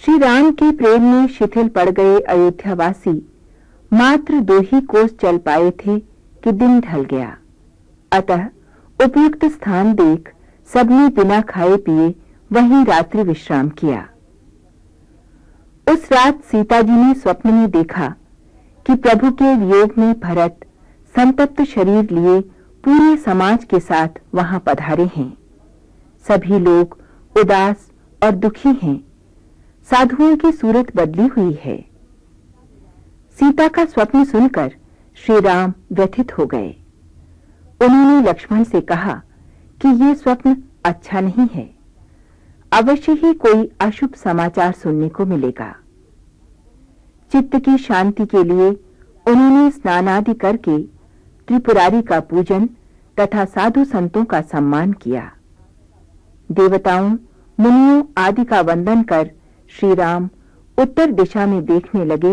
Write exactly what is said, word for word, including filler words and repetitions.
श्री राम के प्रेम में शिथिल पड़ गए अयोध्यावासी मात्र दो ही कोस चल पाए थे कि दिन ढल गया। अतः उपयुक्त स्थान देख सबने बिना खाए पिए वहीं रात्रि विश्राम किया। उस रात सीता जी ने स्वप्न में देखा कि प्रभु के वियोग में भरत संतप्त शरीर लिए पूरे समाज के साथ वहां पधारे हैं। सभी लोग उदास और दुखी हैं। साधुओं की सूरत बदली हुई है। सीता का स्वप्न सुनकर श्री राम व्यथित हो गए। उन्होंने लक्ष्मण से कहा कि ये स्वप्न अच्छा नहीं है। अवश्य ही कोई अशुभ समाचार सुनने को मिलेगा। चित्त की शांति के लिए उन्होंने स्नान आदि करके त्रिपुरारी का पूजन तथा साधु संतों का सम्मान किया। देवताओं, मुनियों आदि का वंदन कर श्री राम उत्तर दिशा में देखने लगे